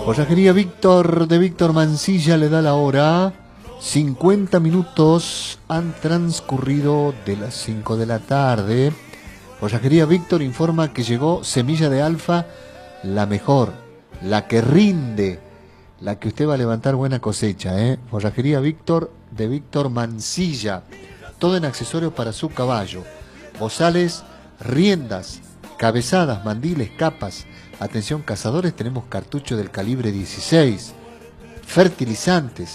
Forrajería Víctor de Víctor Mansilla le da la hora. 50 minutos han transcurrido de las 5 de la tarde. Forrajería Víctor informa que llegó semilla de alfa, la mejor, la que rinde, la que usted va a levantar buena cosecha. Forrajería Víctor de Víctor Mansilla. Todo en accesorios para su caballo. Bozales, riendas, cabezadas, mandiles, capas. Atención cazadores, tenemos cartucho del calibre 16. Fertilizantes,